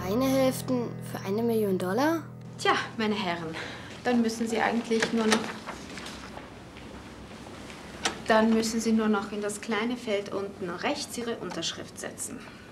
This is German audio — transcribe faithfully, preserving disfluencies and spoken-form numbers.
Schweinehälften für eine Million Dollar? Tja, meine Herren, dann müssen Sie eigentlich nur noch... Dann müssen Sie nur noch in das kleine Feld unten rechts Ihre Unterschrift setzen.